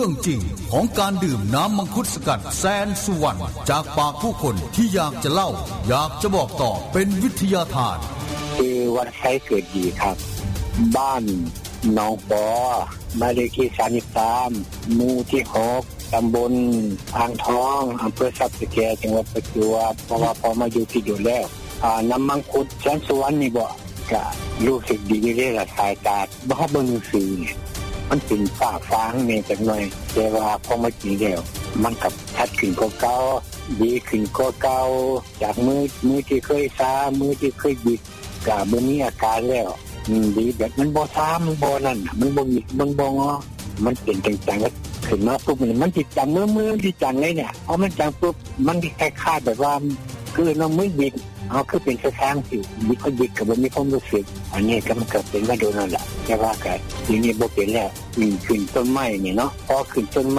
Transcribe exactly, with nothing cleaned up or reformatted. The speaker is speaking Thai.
รื่องจริงของการดื่มน้ำมังคุดสกัดแสนสุวรรณจากปากผู้คนที่อยากจะเล่าอยากจะบอกต่อเป็นวิทยาทานคือวัดไซเกิดดีครับบ้านหนองปอบ้านเลขที่สามสิบสามหมู่ที่หกตำบลอ่างทองอำเภอทรัพย์สแกจังหวัดประจวบเพราะว่าพอมาอยู่ที่อยู่แล้วอ่าน้ำมังคุดแสนสุวรรณนี่บ่ก็รู้สึกดีเลยล่ะสายตาบ่เบิ่งซื่อเนี่ยมันเป็นฝ้าฟางเนี่ยจังหน่อยแต่ว่าพอมากินแล้วมันกับชัดขึ้นกว่าเก่าดีขึ้นกว่าเก่าจากมือมือที่เคยซามือที่เคยบิดก็บ่มีอาการแล้วอืมดีแบบมันบ่ซามันบ่นั่นมันบ่มีมันบ่งอมันเป็นจังๆก็ขึ้นมาปุ๊บมันสิจังมือมือสิจังเลยเนี่ยพอมันจังปุ๊บมันคล้ายๆแบบว่าคือน้ำมือบิดเอาคือเป็นช้างสิบิดก็บิดก็บ่มีความรู้สึกอันนี้ก็มันก็เป็นมาโดนนั่นแหละแต่ว่าก็ทีนี้บ่เป็นแล้วขึ้นต้นไม้นี่เนาะพอขึ้นต้น